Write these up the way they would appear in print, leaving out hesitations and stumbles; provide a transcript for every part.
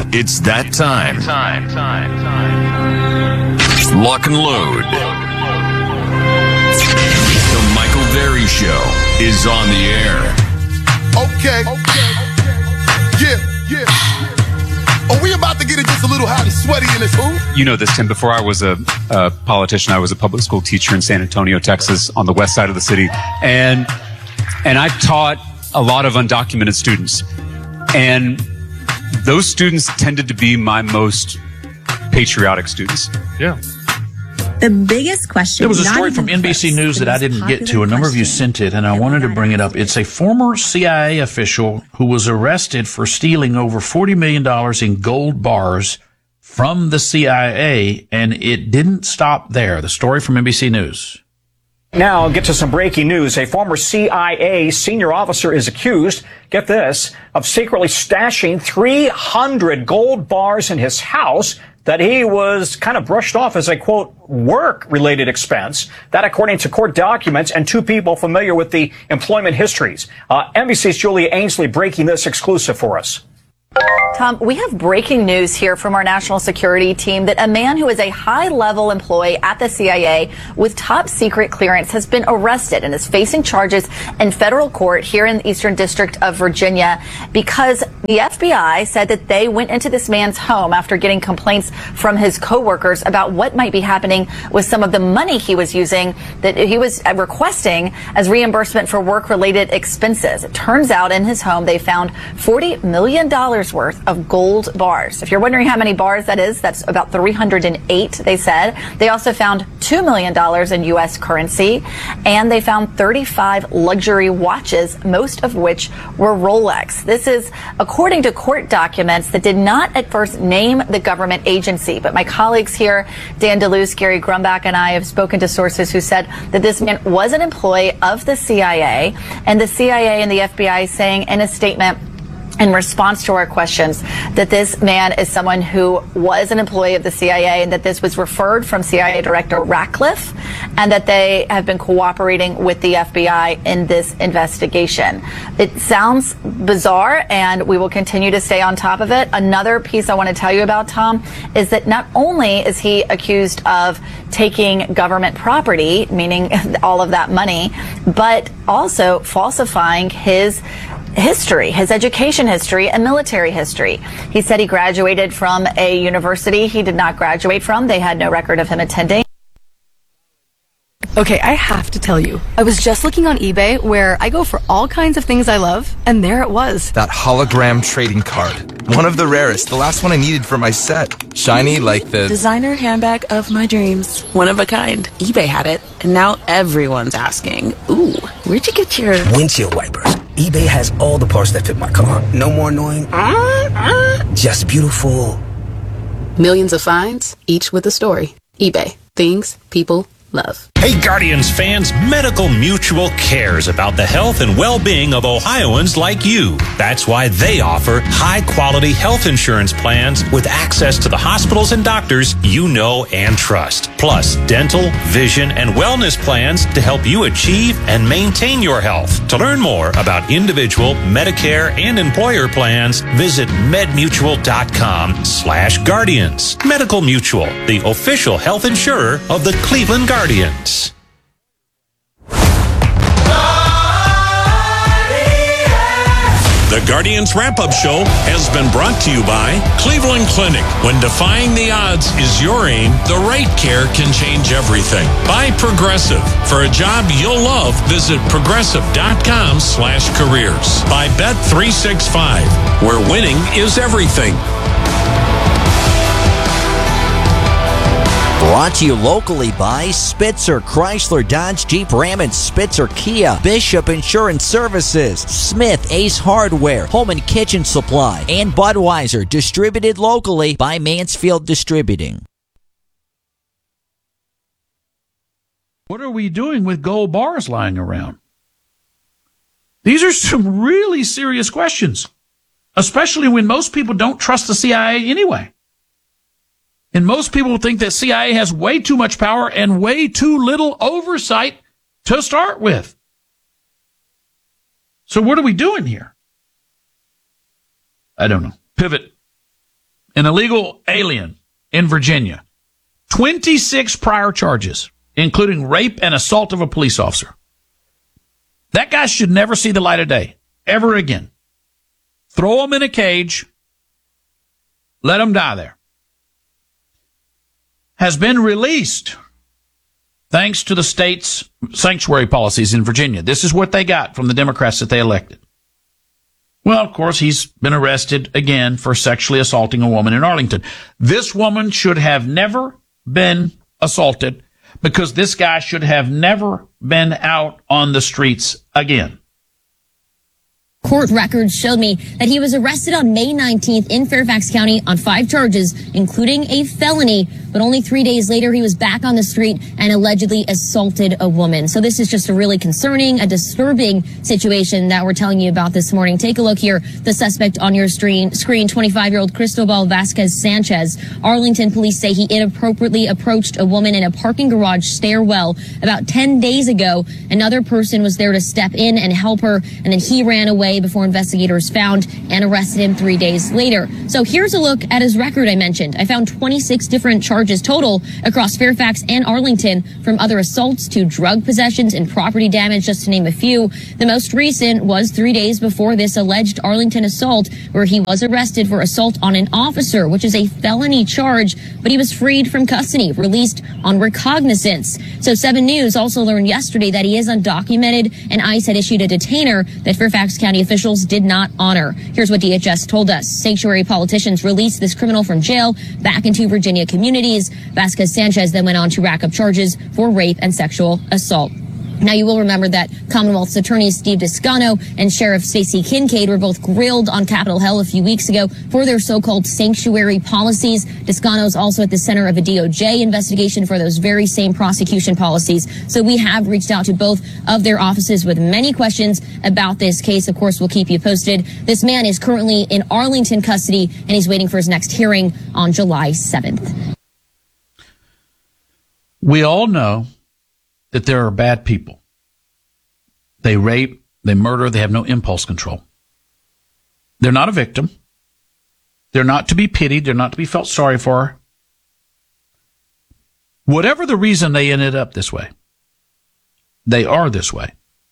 It's that time. Lock and load. The Michael Berry Show is on the air. Okay. Yeah. Are we about to get it just a little hot and sweaty in this hoop? You know this, Tim. Before I was a politician, I was a public school teacher in San Antonio, Texas, on the west side of the city. And I taught a lot of undocumented students. And those students tended to be my most patriotic students. Yeah. The biggest question. There was a story from NBC News that I didn't get to. A number of you sent it, and I wanted to bring it up. It's a former CIA official who was arrested for stealing over $40 million in gold bars from the CIA, and it didn't stop there. The story from NBC News. Now, I'll get to some breaking news. A former CIA senior officer is accused, get this, of secretly stashing 300 gold bars in his house that he was kind of brushed off as a, quote, work-related expense. That, according to court documents and two people familiar with the employment histories. NBC's Julia Ainsley breaking this exclusive for us. Tom, we have breaking news here from our national security team that a man who is a high-level employee at the CIA with top secret clearance has been arrested and is facing charges in federal court here in the Eastern District of Virginia because the FBI said that they went into this man's home after getting complaints from his coworkers about what might be happening with some of the money he was using that he was requesting as reimbursement for work-related expenses. It turns out in his home they found $40 million worth of gold bars. If you're wondering how many bars that is, that's about 308, they said. They also found $2 million in U.S. currency, and they found 35 luxury watches, most of which were Rolex. This is according to court documents that did not at first name the government agency, but my colleagues here, Dan DeLuce, Gary Grumbach, and I have spoken to sources who said that this man was an employee of the CIA, and the CIA and the FBI saying in a statement in response to our questions that this man is someone who was an employee of the CIA and that this was referred from CIA Director Ratcliffe and that they have been cooperating with the FBI in this investigation. It sounds bizarre and we will continue to stay on top of it. Another piece I want to tell you about, Tom, is that not only is he accused of taking government property, meaning all of that money, but also falsifying his history, his education history and military history. He said he graduated from a university he did not graduate from. They had no record of him attending. Okay, I have to tell you, I was just looking on eBay where I go for all kinds of things I love, and there it was. That hologram trading card. One of the rarest, the last one I needed for my set. Shiny like the designer handbag of my dreams. One of a kind. eBay had it, and now everyone's asking, ooh, where'd you get your windshield wipers? eBay has all the parts that fit my car. No more annoying, just beautiful. Millions of finds, each with a story. eBay. Things people love. Hey Guardians fans, Medical Mutual cares about the health and well-being of Ohioans like you. That's why they offer high-quality health insurance plans with access to the hospitals and doctors you know and trust. Plus, dental, vision, and wellness plans to help you achieve and maintain your health. To learn more about individual, Medicare, and employer plans, visit medmutual.com/guardians. Medical Mutual, the official health insurer of the Cleveland Guardians. The Guardians Wrap-Up Show has been brought to you by Cleveland Clinic. When defying the odds is your aim, the right care can change everything. By Progressive. For a job you'll love, visit progressive.com/careers. By Bet365, where winning is everything. Brought to you locally by Spitzer, Chrysler, Dodge, Jeep, Ram, and Spitzer, Kia, Bishop Insurance Services, Smith, Ace Hardware, Home and Kitchen Supply, and Budweiser, distributed locally by Mansfield Distributing. What are we doing with gold bars lying around? These are some really serious questions, especially when most people don't trust the CIA anyway. And most people think that CIA has way too much power and way too little oversight to start with. So what are we doing here? I don't know. Pivot. an illegal alien in Virginia. 26 prior charges, including rape and assault of a police officer. That guy should never see the light of day, ever again. Throw him in a cage. Let him die there. Has been released thanks to the state's sanctuary policies in Virginia. This is what they got from the Democrats that they elected. Well, of course, he's been arrested again for sexually assaulting a woman in Arlington. This woman should have never been assaulted because this guy should have never been out on the streets again. Court records showed me that he was arrested on May 19th in Fairfax County on 5 charges, including a felony. But only 3 days later, he was back on the street and allegedly assaulted a woman. So this is just a really concerning, a disturbing situation that we're telling you about this morning. Take a look here. The suspect on your screen, 25-year-old Cristobal Vasquez Sanchez. Arlington police say he inappropriately approached a woman in a parking garage stairwell about 10 days ago. Another person was there to step in and help her, and then he ran away before investigators found and arrested him 3 days later. So here's a look at his record I mentioned. I found 26 different charges total across Fairfax and Arlington, from other assaults to drug possessions and property damage, just to name a few. The most recent was 3 days before this alleged Arlington assault, where he was arrested for assault on an officer, which is a felony charge, but he was freed from custody, released on recognizance. So 7 News also learned yesterday that he is undocumented, and ICE had issued a detainer that Fairfax County officials did not honor. Here's what DHS told us. Sanctuary politicians released this criminal from jail back into Virginia communities. Vasquez Sanchez then went on to rack up charges for rape and sexual assault. Now, you will remember that Commonwealth's attorney Steve Descano and Sheriff Stacey Kincaid were both grilled on Capitol Hill a few weeks ago for their so-called sanctuary policies. Descano's also at the center of a DOJ investigation for those very same prosecution policies. So we have reached out to both of their offices with many questions about this case. Of course, we'll keep you posted. This man is currently in Arlington custody, and he's waiting for his next hearing on July 7th. We all know that there are bad people. They rape, they murder, they have no impulse control. They're not a victim. They're not to be pitied. They're not to be felt sorry for. Whatever the reason they ended up this way, they are this way.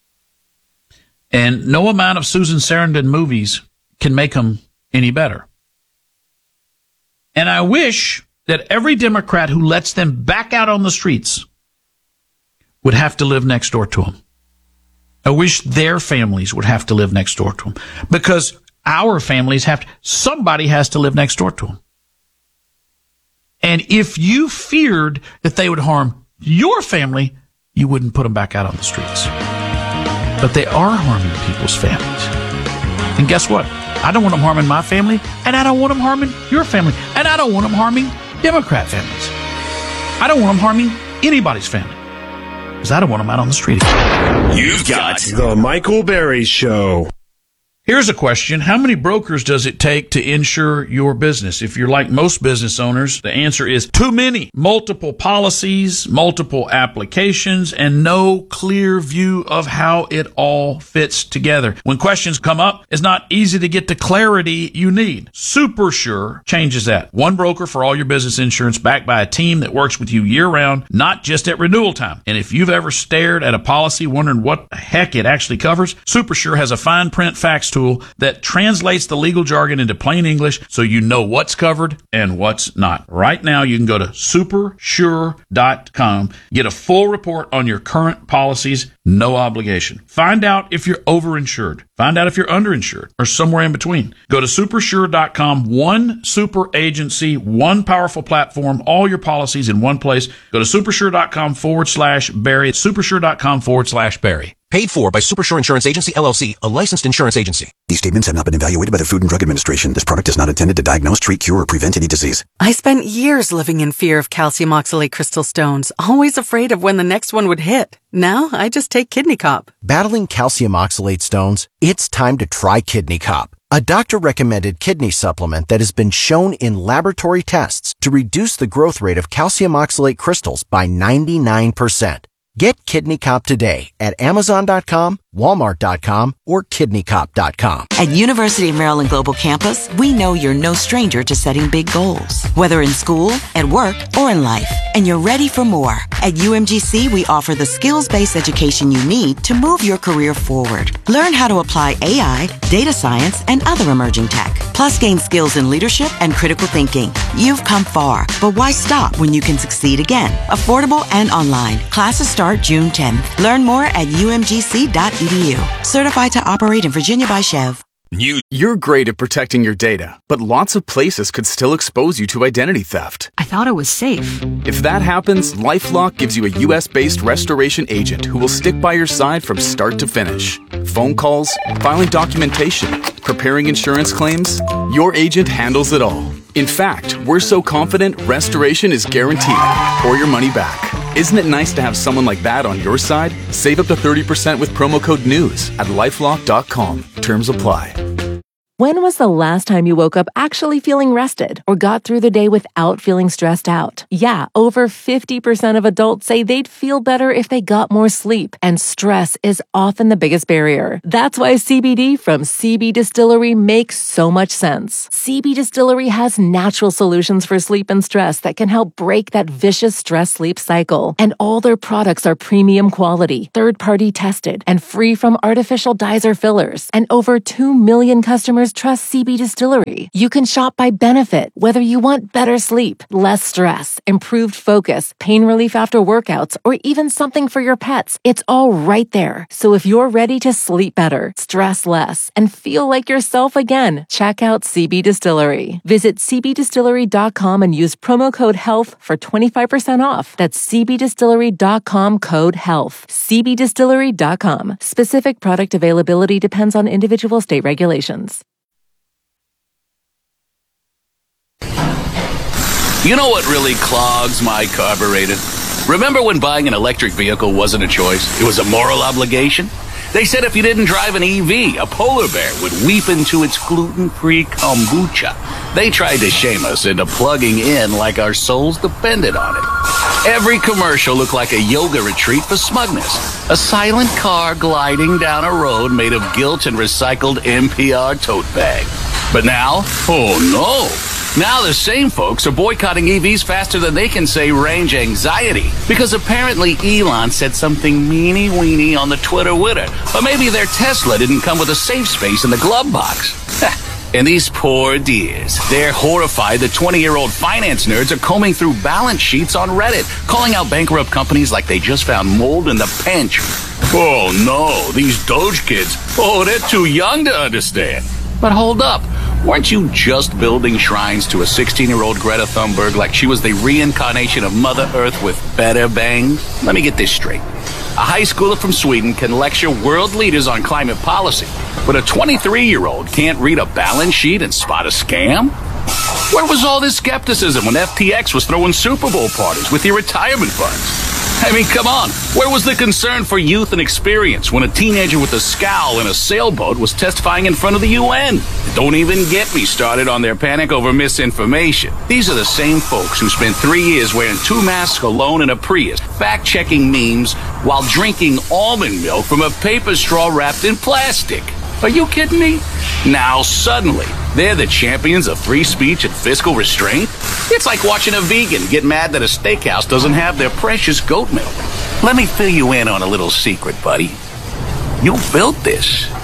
And no amount of Susan Sarandon movies can make them any better. And I wish that every Democrat who lets them back out on the streets would have to live next door to them. I wish their families would have to live next door to them, because our families somebody has to live next door to them. And if you feared that they would harm your family, you wouldn't put them back out on the streets. But they are harming people's families. And guess what? I don't want them harming my family, and I don't want them harming your family, and I don't want them harming Democrat families. I don't want them harming anybody's family, because I don't want them out on the street. You've got The Michael Berry Show. Here's a question. How many brokers does it take to insure your business? If you're like most business owners, the answer is too many. Multiple policies, multiple applications, and no clear view of how it all fits together. When questions come up, it's not easy to get the clarity you need. SuperSure changes that. One broker for all your business insurance, backed by a team that works with you year-round, not just at renewal time. And if you've ever stared at a policy wondering what the heck it actually covers, SuperSure has a fine print facts tool that translates the legal jargon into plain English so you know what's covered and what's not. Right now, you can go to supersure.com, get a full report on your current policies, no obligation. Find out if you're overinsured. Find out if you're underinsured or somewhere in between. Go to supersure.com, one super agency, one powerful platform, all your policies in one place. Go to supersure.com/Barry. Supersure.com/Barry. Paid for by Supersure Insurance Agency, LLC, a licensed insurance agency. These statements have not been evaluated by the Food and Drug Administration. This product is not intended to diagnose, treat, cure, or prevent any disease. I spent years living in fear of calcium oxalate crystal stones, always afraid of when the next one would hit. Now, I just take Kidney Cop. Battling calcium oxalate stones? It's time to try Kidney Cop, a doctor-recommended kidney supplement that has been shown in laboratory tests to reduce the growth rate of calcium oxalate crystals by 99%. Get Kidney Cop today at Amazon.com, Walmart.com, or KidneyCop.com. At University of Maryland Global Campus, we know you're no stranger to setting big goals, whether in school, at work, or in life, and you're ready for more. At UMGC, we offer the skills-based education you need to move your career forward. Learn how to apply AI, data science, and other emerging tech, plus gain skills in leadership and critical thinking. You've come far, but why stop when you can succeed again? Affordable and online. Classes start June 10th. Learn more at umgc.edu. Certified to operate in Virginia by Chev. You're great at protecting your data, but lots of places could still expose you to identity theft. I thought it was safe. If that happens, LifeLock gives you a US-based restoration agent who will stick by your side from start to finish. Phone calls, filing documentation, preparing insurance claims, your agent handles it all. In fact, we're so confident restoration is guaranteed or your money back. Isn't it nice to have someone like that on your side? Save up to 30% with promo code NEWS at LifeLock.com. Terms apply. When was the last time you woke up actually feeling rested or got through the day without feeling stressed out? Yeah, over 50% of adults say they'd feel better if they got more sleep, and stress is often the biggest barrier. That's why CBD from CB Distillery makes so much sense. CB Distillery has natural solutions for sleep and stress that can help break that vicious stress-sleep cycle. And all their products are premium quality, third-party tested, and free from artificial dyes or fillers. And over 2 million customers trust CB Distillery. You can shop by benefit, whether you want better sleep, less stress, improved focus, pain relief after workouts, or even something for your pets. It's all right there. So if you're ready to sleep better, stress less, and feel like yourself again, check out CB Distillery. Visit cbdistillery.com and use promo code HEALTH for 25% off. That's cbdistillery.com code HEALTH. cbdistillery.com. Specific product availability depends on individual state regulations. You know what really clogs my carburetor? Remember when buying an electric vehicle wasn't a choice? It was a moral obligation? They said if you didn't drive an EV, a polar bear would weep into its gluten-free kombucha. They tried to shame us into plugging in like our souls depended on it. Every commercial looked like a yoga retreat for smugness. A silent car gliding down a road made of guilt and recycled NPR tote bag. But now, oh no! Now the same folks are boycotting EVs faster than they can say range anxiety, because apparently Elon said something meany-weeny on the Twitter-witter. Or maybe their Tesla didn't come with a safe space in the glove box. And these poor dears, they're horrified that 20-year-old finance nerds are combing through balance sheets on Reddit, calling out bankrupt companies like they just found mold in the pantry. Oh no, these Doge kids, they're too young to understand. But hold up. Weren't you just building shrines to a 16-year-old Greta Thunberg like she was the reincarnation of Mother Earth with better bangs? Let me get this straight. A high schooler from Sweden can lecture world leaders on climate policy, but a 23-year-old can't read a balance sheet and spot a scam? Where was all this skepticism when FTX was throwing Super Bowl parties with your retirement funds? I mean, come on. Where was the concern for youth and experience when a teenager with a scowl in a sailboat was testifying in front of the UN? Don't even get me started on their panic over misinformation. These are the same folks who spent 3 years wearing 2 masks alone in a Prius, fact-checking memes while drinking almond milk from a paper straw wrapped in plastic. Are you kidding me? Now, suddenly, they're the champions of free speech and fiscal restraint? It's like watching a vegan get mad that a steakhouse doesn't have their precious goat milk. Let me fill you in on a little secret, buddy. You built this.